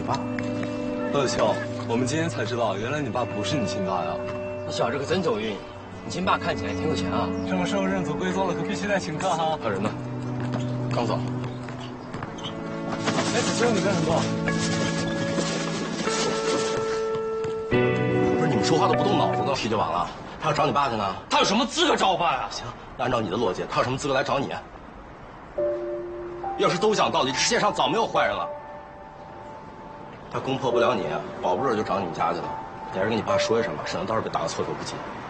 爸。 乐秋，我们今天才知道，原来你爸不是你亲爸呀！ 你小子可真走运，你亲爸看起来挺有钱啊。 这么受认祖归宗了，可必须得请客哈。 还有人呢？刚走。 哎，子秋，你干什么？ 不是你们说话都不动脑子的，批就完了？他要找你爸去呢？他有什么资格找我爸呀？行，按照你的逻辑，他有什么资格来找你？要是都讲道理，这世界上早没有坏人了。他攻破不了你，保不准就找你们家去了。你还是跟你爸说一声吧，省得到时候被打个措手不及。